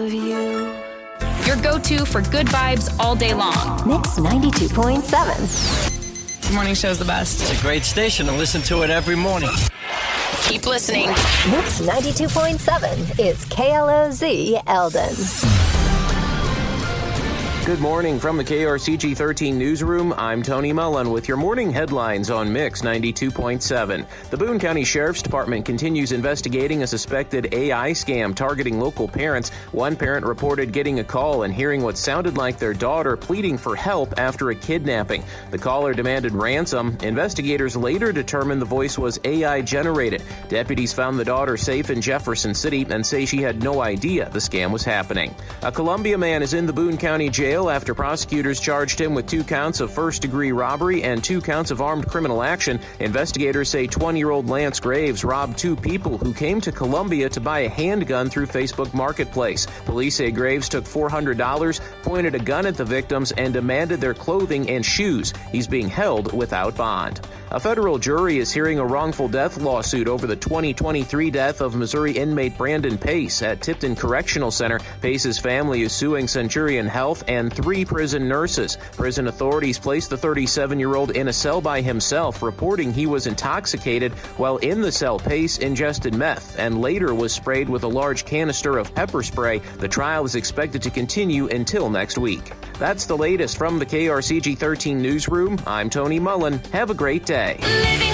of you. Your go-to for good vibes all day long. Mix 92.7. The morning show's the best. It's a great station to listen to it every morning. Keep listening. Mix 92.7 is KLOZ Eldon. Good morning from the KRCG 13 newsroom. I'm Tony Mullen with your morning headlines on Mix 92.7. The Boone County Sheriff's Department continues investigating a suspected AI scam targeting local parents. One parent reported getting a call and hearing what sounded like their daughter pleading for help after a kidnapping. The caller demanded ransom. Investigators later determined the voice was AI generated. Deputies found the daughter safe in Jefferson City and say she had no idea the scam was happening. A Columbia man is in the Boone County Jail after prosecutors charged him with 2 counts of first-degree robbery and 2 counts of armed criminal action. Investigators say 20-year-old Lance Graves robbed 2 people who came to Columbia to buy a handgun through Facebook Marketplace. Police say Graves took $400, pointed a gun at the victims, and demanded their clothing and shoes. He's being held without bond. A federal jury is hearing a wrongful death lawsuit over the 2023 death of Missouri inmate Brandon Pace at Tipton Correctional Center. Pace's family is suing Centurion Health and 3 prison nurses. Prison authorities placed the 37-year-old in a cell by himself, reporting he was intoxicated. While in the cell, Pace ingested meth and later was sprayed with a large canister of pepper spray. The trial is expected to continue until next week. That's the latest from the KRCG 13 newsroom. I'm Tony Mullen. Have a great day. Living